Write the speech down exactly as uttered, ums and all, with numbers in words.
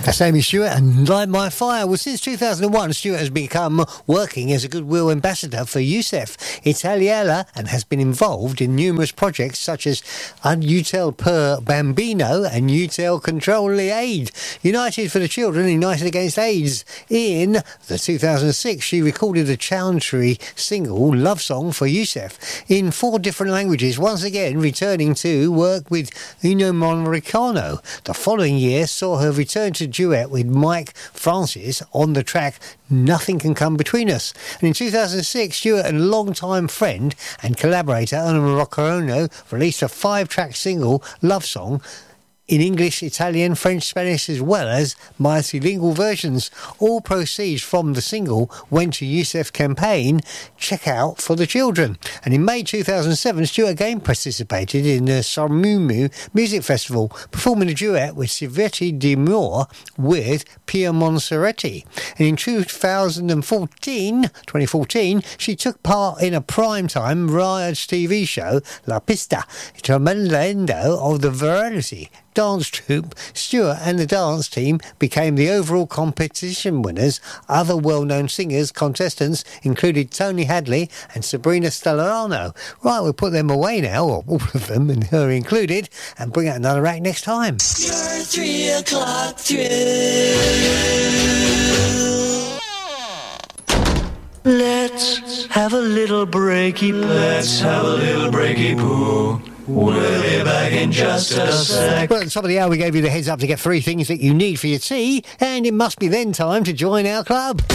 That's Amy Stewart and Light My Fire. Well, since two thousand one, Stewart has become working as a Goodwill Ambassador for Youssef Italiella and has been involved in numerous projects such as Utel per Bambino and Utel Control the Aid. United for the Children, United Against AIDS. In the two thousand six, she recorded a challenging single, Love Song, for Youssef in four different languages, once again returning to work with Ennio Morricone. The following year saw her return to duet with Mike Francis on the track Nothing Can Come Between Us. And in two thousand six, Stewart and longtime friend and collaborator Ennio Morricone released a five-track single, Love Song, in English, Italian, French, Spanish, as well as multilingual versions. All proceeds from the single went to Youssef's campaign, Check Out for the Children. And in May two thousand seven, Stewart again participated in the Sormumu Music Festival, performing a duet with Silvetti Di Moore with Pia Monserrati. And in two thousand fourteen, twenty fourteen, she took part in a primetime Raj T V show, La Pista, Tremendo of the Variety dance troupe. Stewart and the dance team became the overall competition winners. Other well-known singers, contestants included Tony Hadley and Sabrina Stellano. Right, we'll put them away now, or all of them, and her included, and bring out another act next time. Your three o'clock through. Let's have a little breaky poo. Let's have a little breaky poo. We'll be back in just a sec. Well, at the top of the hour, we gave you the heads up to get three things that you need for your tea, and it must be then time to join our club.